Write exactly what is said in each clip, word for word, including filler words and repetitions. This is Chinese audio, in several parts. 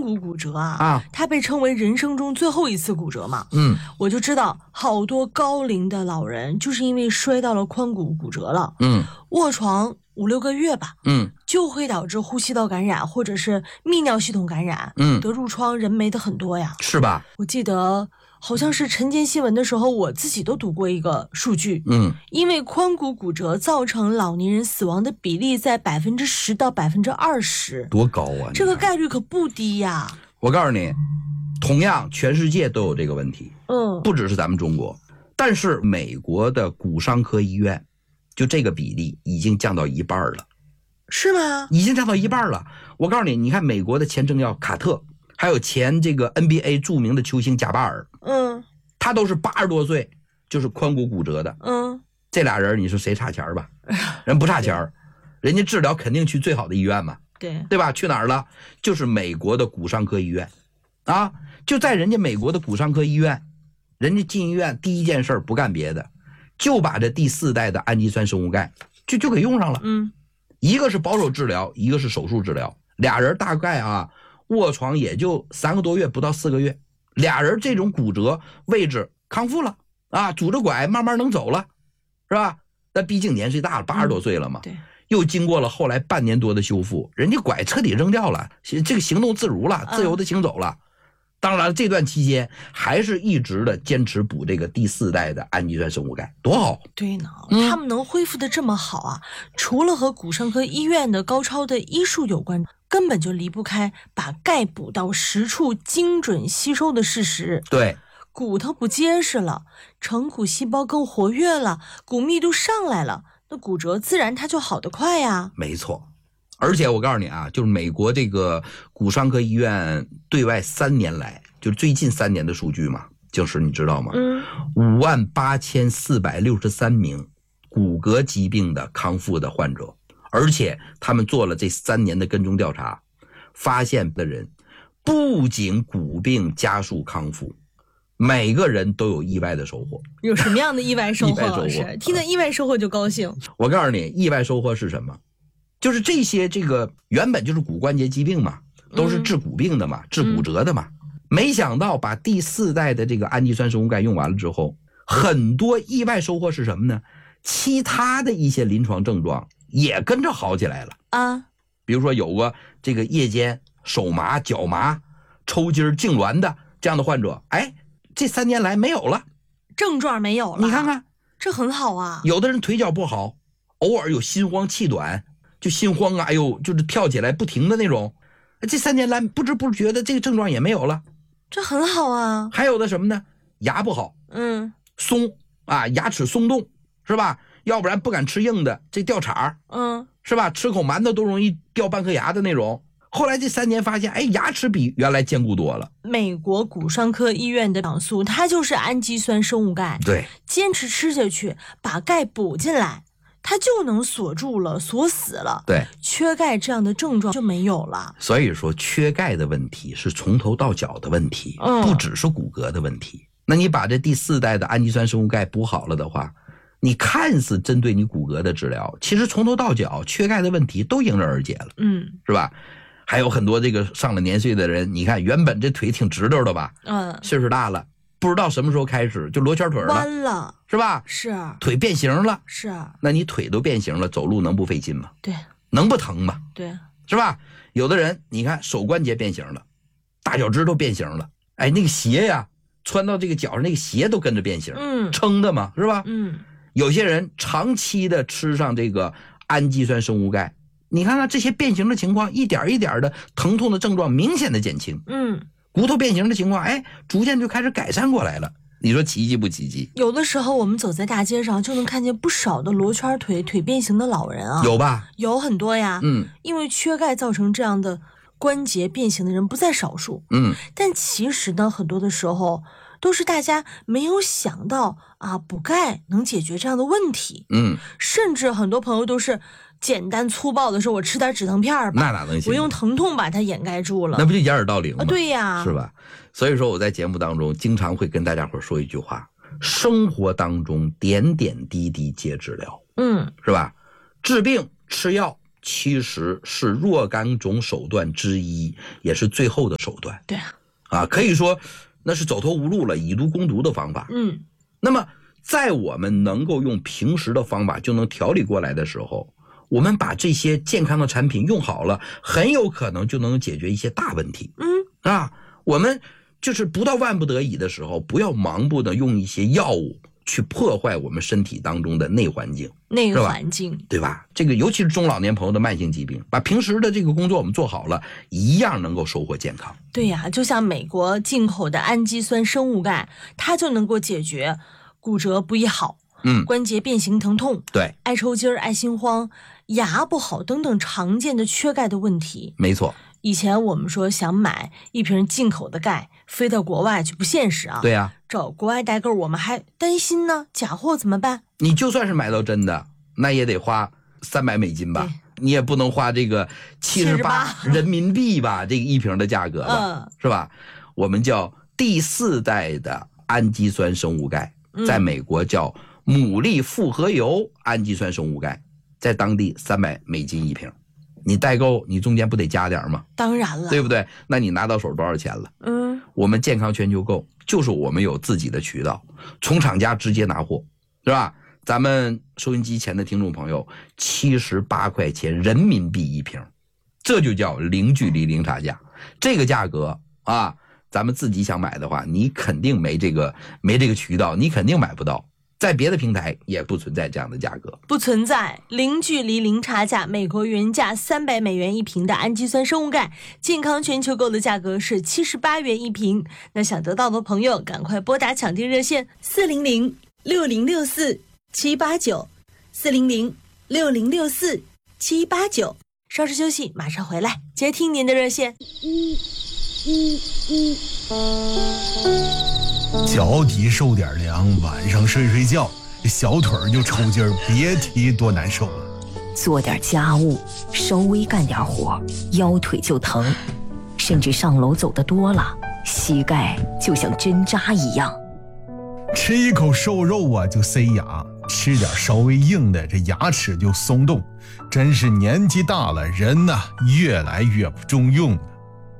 骨骨折啊， 啊， 它被称为人生中最后一次骨折嘛。 嗯我就知道好多高龄的老人就是因为摔到了髋骨骨折了， 嗯卧床五六个月吧， 嗯就会导致呼吸道感染或者是泌尿系统感染， 嗯， 得褥疮人没的很多呀。 是吧？ 我记得好像是晨间新闻的时候，我自己都读过一个数据， 嗯， 因为髋骨骨折造成老年人死亡的比例在百分之十到百分之二十， 多高啊！ 这个概率可不低呀。 我告诉你，同样全世界都有这个问题， 嗯， 不只是咱们中国，但是美国的骨伤科医院，就这个比例已经降到一半了， 是吗？ 已经降到一半了。我告诉你，你看美国的前政要卡特，还有前这个 N B A 著名的球星贾巴尔， 嗯他都是八十多岁就是髋骨骨折的。 嗯， 这俩人你说谁差钱吧？人不差钱，人家治疗肯定去最好的医院嘛， 对对吧？去哪儿了？就是美国的骨伤科医院啊，就在人家美国的骨伤科医院，人家进医院第一件事不干别的，就把这第四代的氨基酸生物钙就就给用上了。 嗯， 一个是保守治疗，一个是手术治疗，俩人大概啊卧床也就三个多月不到四个月，俩人这种骨折位置康复了啊，拄着拐慢慢能走了，是吧？但毕竟年岁大了，八十多岁了嘛， 嗯、对， 又经过了后来半年多的修复，人家拐彻底扔掉了，这个行动自如了，自由的行走了。嗯，当然这段期间还是一直的坚持补这个第四代的氨基酸生物钙，多好。 对呢， 嗯， 他们能恢复的这么好啊，除了和骨伤科医院的高超的医术有关，根本就离不开把钙补到实处精准吸收的事实。 对， 骨头不结实了，成骨细胞更活跃了，骨密度上来了，那骨折自然它就好得快呀。 没错。而且我告诉你啊，就是美国这个骨伤科医院对外三年来，就是最近三年的数据嘛，就是你知道吗？ 嗯， 五万八千四百六十三名骨骼疾病的康复的患者，而且他们做了这三年的跟踪调查，发现的人不仅骨病加速康复，每个人都有意外的收获。 有什么样的意外收获？老师听到意外收获就高兴。 我告诉你，意外收获是什么？就是这些这个原本就是骨关节疾病嘛，都是治骨病的嘛，嗯、治骨折的嘛。没想到把第四代的这个氨基酸生物钙用完了之后，很多意外收获是什么呢？其他的一些临床症状也跟着好起来了啊。 比如说有个这个夜间手麻、脚麻、抽筋、痉挛的这样的患者，哎，这三年来没有了， 症状没有了。 你看看， 这很好啊。 有的人腿脚不好，偶尔有心慌气短。就心慌啊，哎呦，就是跳起来不停的那种，这三年来不知不觉的这个症状也没有了， 这很好啊。 还有的什么呢？牙不好， 嗯， 松啊，牙齿松动是吧？要不然不敢吃硬的，这掉茬， 嗯， 是吧？吃口馒头都容易掉半颗牙的那种。后来这三年发现，哎，牙齿比原来坚固多了。 美国骨伤科医院的养素，它就是氨基酸生物钙， 对， 坚持吃下去，把钙补进来。它就能锁住了，锁死了。 对， 缺钙这样的症状就没有了。 所以说，缺钙的问题是从头到脚的问题， 嗯、 不只是骨骼的问题。那你把这第四代的氨基酸生物钙补好了的话，你看似针对你骨骼的治疗，其实从头到脚缺钙的问题都迎刃而解了。 嗯， 是吧？还有很多这个上了年岁的人，你看原本这腿挺直溜的吧， 嗯， 岁数大了。不知道什么时候开始就罗圈腿了， 弯了， 是吧？ 是， 腿变形了， 是。 那你腿都变形了，走路能不费劲吗？ 对， 能不疼吗？ 对， 是吧？有的人你看手关节变形了，大脚趾头变形了，哎，那个鞋呀，穿到这个脚上，那个鞋都跟着变形， 嗯， 撑的嘛，是吧？ 嗯， 有些人长期的吃上这个氨基酸生物钙，你看看这些变形的情况，一点一点的疼痛的症状明显的减轻， 嗯。 骨头变形的情况，哎，逐渐就开始改善过来了。你说奇迹不奇迹？ 有的时候我们走在大街上，就能看见不少的罗圈腿、腿变形的老人啊。 有吧？ 有很多呀。 嗯， 因为缺钙造成这样的关节变形的人不在少数。 嗯， 但其实呢，很多的时候都是大家没有想到啊，补钙能解决这样的问题。 嗯， 甚至很多朋友都是简单粗暴的说，我吃点止疼片吧， 那哪能行？ 我用疼痛把它掩盖住了， 那不就掩耳盗铃吗？ 啊，对呀， 是吧？所以说我在节目当中经常会跟大家伙说一句话：生活当中点点滴滴皆治疗。 嗯， 是吧？治病吃药其实是若干种手段之一，也是最后的手段。 对啊， 啊，可以说那是走投无路了，以毒攻毒的方法。 嗯， 那么在我们能够用平时的方法就能调理过来的时候，我们把这些健康的产品用好了，很有可能就能解决一些大问题。 嗯， 啊，我们就是不到万不得已的时候，不要盲目的用一些药物去破坏我们身体当中的内环境， 内环境， 对吧？这个尤其是中老年朋友的慢性疾病，把平时的这个工作我们做好了，一样能够收获健康。 对呀、啊，就像美国进口的氨基酸生物钙，它就能够解决骨折不易好， 嗯， 关节变形疼痛， 对， 爱抽筋儿、爱心慌、牙不好等等常见的缺钙的问题。 没错。 以前我们说想买一瓶进口的钙，飞到国外去不现实啊。 对呀、啊， 找国外代购我们还担心呢，假货怎么办？ 你就算是买到真的，那也得花三百美金吧，你也不能花这个七十八人民币吧，这个一瓶的价格吧， 嗯， 是吧？我们叫第四代的氨基酸生物钙，在美国叫牡蛎复合油氨基酸生物钙，在当地三百美金一瓶。你代购，你中间不得加点吗？ 当然了， 对不对？那你拿到手多少钱了？ 嗯， 我们健康全球购就是我们有自己的渠道，从厂家直接拿货，是吧？咱们收音机前的听众朋友，七十八块钱人民币一瓶，这就叫零距离零差价。这个价格啊，咱们自己想买的话，你肯定没这个没这个渠道，你肯定买不到。在别的平台也不存在这样的价格， 不存在零距离零差价。美国原价三百美元一瓶的氨基酸生物钙，健康全球购的价格是七十八元一瓶。那想得到的朋友，赶快拨打抢订热线四零零六零六四七八九四零零六零六四七八九。稍事休息，马上回来接听您的热线。 一一一。脚底受点凉，晚上睡睡觉，小腿就抽筋儿，别提多难受了。 做点家务，稍微干点活，腰腿就疼，甚至上楼走得多了，膝盖就像针扎一样。 吃一口瘦肉啊就塞牙，吃点稍微硬的，这牙齿就松动。真是年纪大了，人呐、啊、越来越不中用了。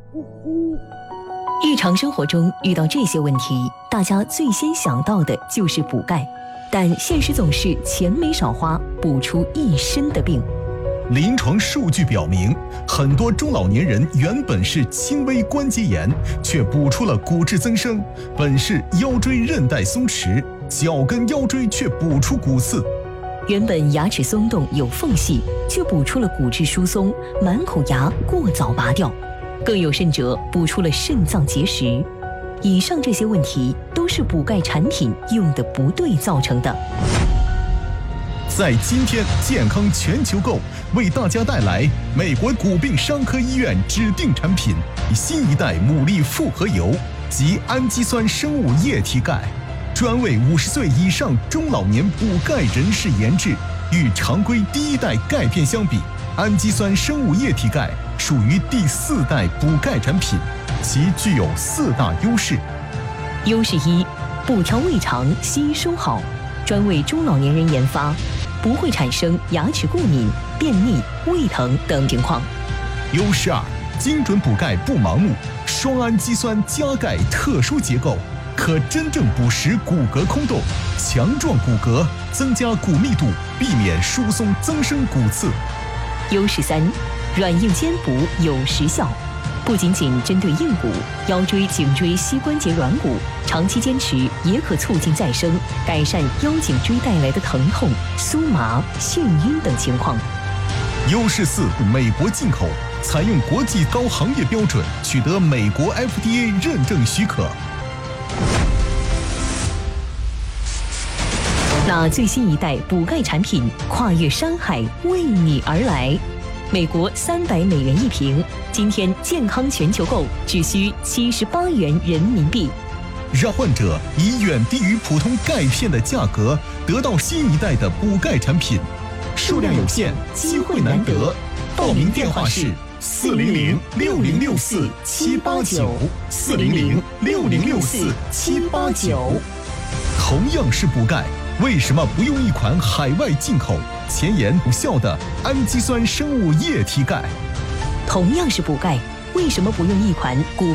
日常生活中遇到这些问题，大家最先想到的就是补钙，但现实总是钱没少花，补出一身的病。 临床数据表明，很多中老年人原本是轻微关节炎，却补出了骨质增生；本是腰椎韧带松弛，脚跟腰椎却补出骨刺。 原本牙齿松动有缝隙，却补出了骨质疏松，满口牙过早拔掉。更有甚者，补出了肾脏结石。以上这些问题都是补钙产品用的不对造成的。 在今天健康全球购为大家带来美国骨病伤科医院指定产品新一代牡蛎复合油及氨基酸生物液体钙，专为五十岁以上中老年补钙人士研制。与常规第一代钙片相比，氨基酸生物液体钙属于第四代补钙产品，其具有四大优势。 优势一，补调胃肠，吸收好，专为中老年人研发，不会产生牙齿过敏、便秘、胃疼等情况。 优势二，精准补钙不盲目，双氨基酸加钙特殊结构，可真正补实骨骼空洞，强壮骨骼，增加骨密度，避免疏松增生骨刺。 优势三，软硬兼补有时效，不仅仅针对硬骨、腰椎、颈椎、膝关节软骨，长期坚持也可促进再生，改善腰颈椎带来的疼痛、酥麻、眩晕等情况。 优势四，美国进口，采用国际高行业标准，取得美国 F D A 认证许可。 那最新一代补钙产品跨越山海为你而来，美国三百美元一瓶，今天健康全球购只需七十八元人民币， 让患者以远低于普通钙片的价格得到新一代的补钙产品。数量有限，机会难得，报名电话是四零零六零六四七八九四零零六零六四七八九。同样是补钙， 为什么不用一款海外进口、前沿无效的氨基酸生物液体钙？ 同样是补钙，为什么不用一款骨